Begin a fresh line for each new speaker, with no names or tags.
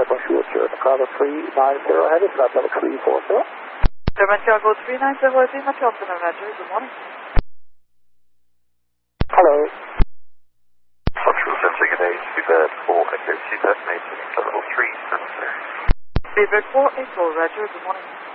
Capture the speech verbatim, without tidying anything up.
bonjour, Chicago three nine zero, headed flight level three four zero.
German Chicago three nine zero, heading at Thompson Avenue, good morning.
Hello.
Central Sensing and eight, Seabird four Echo, Seabird maintaining level three seven zero.
Seabird four Echo, Roger, good morning.